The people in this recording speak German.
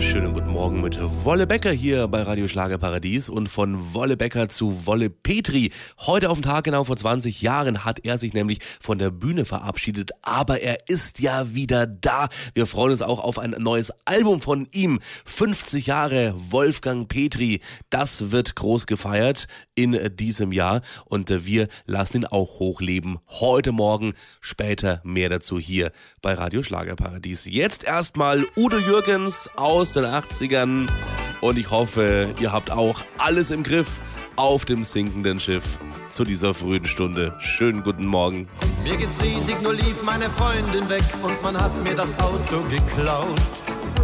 Schönen guten Morgen mit Wolle Becker hier bei Radio Schlagerparadies und von Wolle Becker zu Wolle Petri. Heute auf den Tag genau vor 20 Jahren hat er sich nämlich von der Bühne verabschiedet, aber er ist ja wieder da. Wir freuen uns auch auf ein neues Album von ihm. 50 Jahre Wolfgang Petri, das wird groß gefeiert in diesem Jahr und wir lassen ihn auch hochleben. Heute Morgen, später mehr dazu hier bei Radio Schlagerparadies. Jetzt erstmal Udo Jürgens aus den 80ern und ich hoffe, ihr habt auch alles im Griff auf dem sinkenden Schiff zu dieser frühen Stunde. Schönen guten Morgen. Mir geht's riesig, nur lief meine Freundin weg und man hat mir das Auto geklaut.